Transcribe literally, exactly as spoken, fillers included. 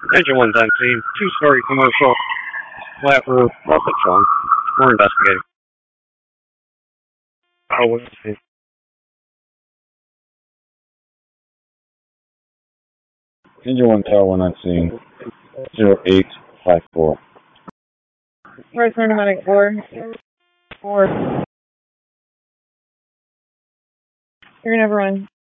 Engine one's on scene. Two-story commercial. Flat roof. Nothing's wrong. We're investigating. Oh, what's it? Engine one tower one on scene. Zero eight five four. Where's Nomadic four? Four. You're gonna have a run.